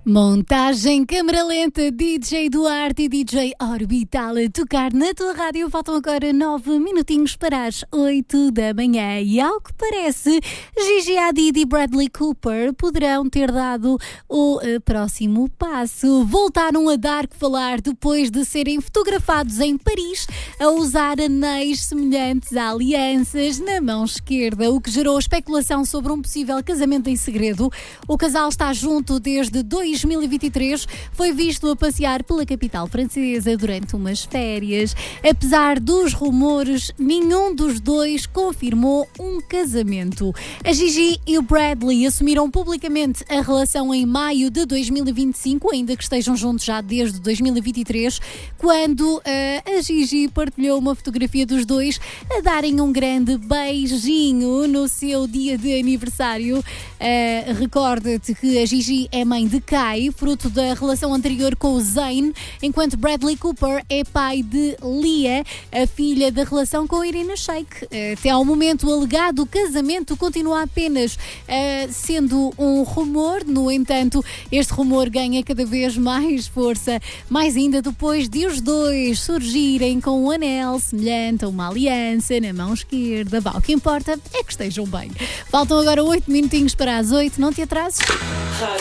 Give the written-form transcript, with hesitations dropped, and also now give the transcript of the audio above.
Montagem câmara lenta, DJ Duarte e DJ Orbital a tocar na tua rádio. Faltam agora 9 minutinhos para as 8 da manhã e ao que parece Gigi Hadid e Bradley Cooper poderão ter dado o próximo passo. Voltaram a dar que falar depois de serem fotografados em Paris a usar anéis semelhantes a alianças na mão esquerda, o que gerou especulação sobre um possível casamento em segredo. O casal está junto desde 2023, foi visto a passear pela capital francesa durante umas férias. Apesar dos rumores, nenhum dos dois confirmou um casamento. A Gigi e o Bradley assumiram publicamente a relação em maio de 2025, ainda que estejam juntos já desde 2023, quando a Gigi partilhou uma fotografia dos dois a darem um grande beijinho no seu dia de aniversário. Recorda-te que a Gigi é mãe de Kai, fruto da relação anterior com o Zayn, enquanto Bradley Cooper é pai de Lia, a filha da relação com Irina Shayk. Até ao momento, o alegado casamento continua apenas sendo um rumor. No entanto, este rumor ganha cada vez mais força, mais ainda depois de os dois surgirem com um anel semelhante a uma aliança na mão esquerda. O que importa é que estejam bem. Faltam agora 8 minutinhos para as 8, não te atrases.